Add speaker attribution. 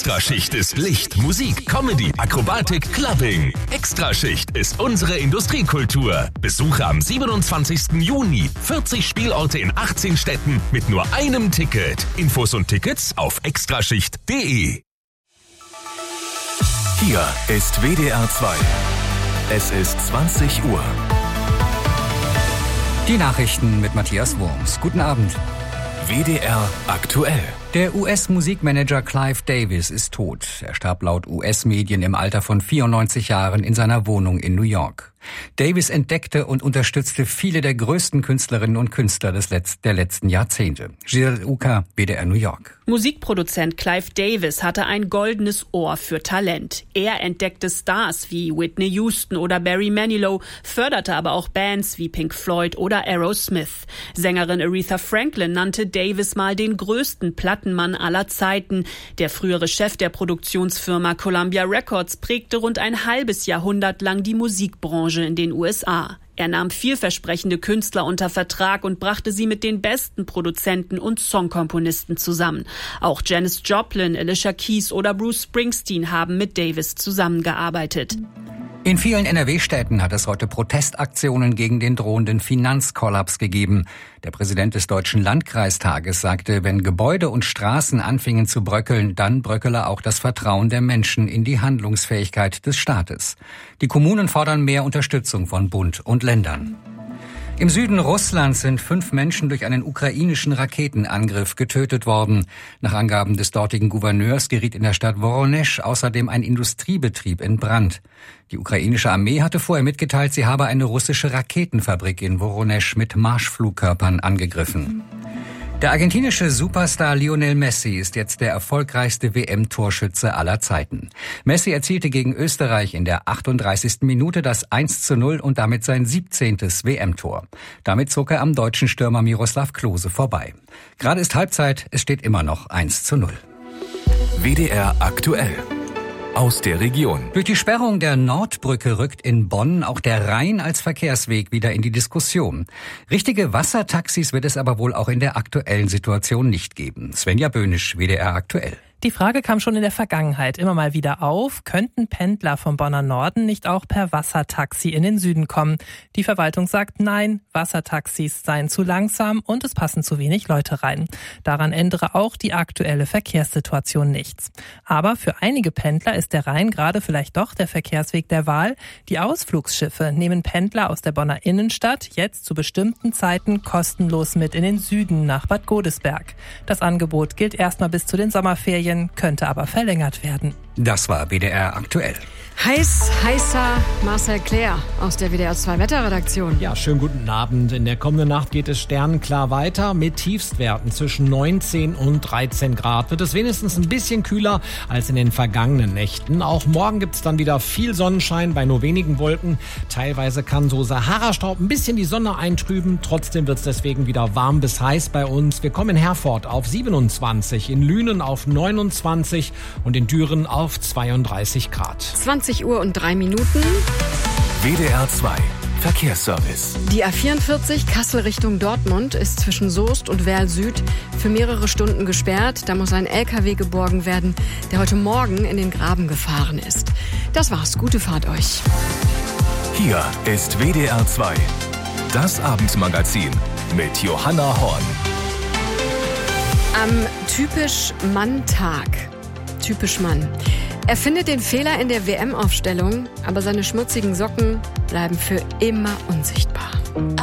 Speaker 1: Extraschicht ist Licht, Musik, Comedy, Akrobatik, Clubbing. Extraschicht ist unsere Industriekultur. Besuche am 27. Juni 40 Spielorte in 18 Städten mit nur einem Ticket. Infos und Tickets auf extraschicht.de.
Speaker 2: Hier ist WDR 2. Es ist 20 Uhr.
Speaker 3: Die Nachrichten mit Matthias Wurms. Guten Abend.
Speaker 2: WDR aktuell.
Speaker 3: Der US-Musikmanager Clive Davis ist tot. Er starb laut US-Medien im Alter von 94 Jahren in seiner Wohnung in New York. Davis entdeckte und unterstützte viele der größten Künstlerinnen und Künstler der letzten Jahrzehnte. Giselle Uka, WDR New York.
Speaker 4: Musikproduzent Clive Davis hatte ein goldenes Ohr für Talent. Er entdeckte Stars wie Whitney Houston oder Barry Manilow, förderte aber auch Bands wie Pink Floyd oder Aerosmith. Sängerin Aretha Franklin nannte Davis mal den größten Plattenmann aller Zeiten. Der frühere Chef der Produktionsfirma Columbia Records prägte rund ein halbes Jahrhundert lang die Musikbranche in den USA. Er nahm vielversprechende Künstler unter Vertrag und brachte sie mit den besten Produzenten und Songkomponisten zusammen. Auch Janis Joplin, Alicia Keys oder Bruce Springsteen haben mit Davis zusammengearbeitet.
Speaker 3: In vielen NRW-Städten hat es heute Protestaktionen gegen den drohenden Finanzkollaps gegeben. Der Präsident des Deutschen Landkreistages sagte, wenn Gebäude und Straßen anfingen zu bröckeln, dann bröckele auch das Vertrauen der Menschen in die Handlungsfähigkeit des Staates. Die Kommunen fordern mehr Unterstützung von Bund und Ländern. Im Süden Russlands sind 5 Menschen durch einen ukrainischen Raketenangriff getötet worden. Nach Angaben des dortigen Gouverneurs geriet in der Stadt Woronesch außerdem ein Industriebetrieb in Brand. Die ukrainische Armee hatte vorher mitgeteilt, sie habe eine russische Raketenfabrik in Woronesch mit Marschflugkörpern angegriffen. Der argentinische Superstar Lionel Messi ist jetzt der erfolgreichste WM-Torschütze aller Zeiten. Messi erzielte gegen Österreich in der 38. Minute das 1:0 und damit sein 17. WM-Tor. Damit zog er am deutschen Stürmer Miroslav Klose vorbei. Gerade ist Halbzeit, es steht immer noch 1:0.
Speaker 2: WDR aktuell. Aus der Region.
Speaker 3: Durch die Sperrung der Nordbrücke rückt in Bonn auch der Rhein als Verkehrsweg wieder in die Diskussion. Richtige Wassertaxis wird es aber wohl auch in der aktuellen Situation nicht geben. Svenja Böhnisch, WDR aktuell.
Speaker 5: Die Frage kam schon in der Vergangenheit immer mal wieder auf, könnten Pendler vom Bonner Norden nicht auch per Wassertaxi in den Süden kommen? Die Verwaltung sagt nein, Wassertaxis seien zu langsam und es passen zu wenig Leute rein. Daran ändere auch die aktuelle Verkehrssituation nichts. Aber für einige Pendler ist der Rhein gerade vielleicht doch der Verkehrsweg der Wahl. Die Ausflugsschiffe nehmen Pendler aus der Bonner Innenstadt jetzt zu bestimmten Zeiten kostenlos mit in den Süden nach Bad Godesberg. Das Angebot gilt erstmal bis zu den Sommerferien, könnte aber verlängert werden.
Speaker 3: Das war WDR aktuell.
Speaker 6: Heißer Marcel Claire aus der WDR 2 Wetterredaktion.
Speaker 7: Ja, schönen guten Abend. In der kommenden Nacht geht es sternenklar weiter. Mit Tiefstwerten zwischen 19 und 13 Grad wird es wenigstens ein bisschen kühler als in den vergangenen Nächten. Auch morgen gibt es dann wieder viel Sonnenschein bei nur wenigen Wolken. Teilweise kann so Sahara-Staub ein bisschen die Sonne eintrüben. Trotzdem wird es deswegen wieder warm bis heiß bei uns. Wir kommen in Herford auf 27, in Lünen auf 29 und in Düren auf 32 Grad.
Speaker 6: 20 Uhr und 3 Minuten.
Speaker 2: WDR 2 Verkehrsservice.
Speaker 6: Die A44 Kassel Richtung Dortmund ist zwischen Soest und Werl Süd für mehrere Stunden gesperrt. Da muss ein LKW geborgen werden, der heute Morgen in den Graben gefahren ist. Das war's. Gute Fahrt euch.
Speaker 2: Hier ist WDR 2. Das Abendmagazin mit Johanna Horn.
Speaker 6: Am Typisch Mann-Tag. Typisch Mann. Er findet den Fehler in der WM-Aufstellung, aber seine schmutzigen Socken bleiben für immer unsichtbar.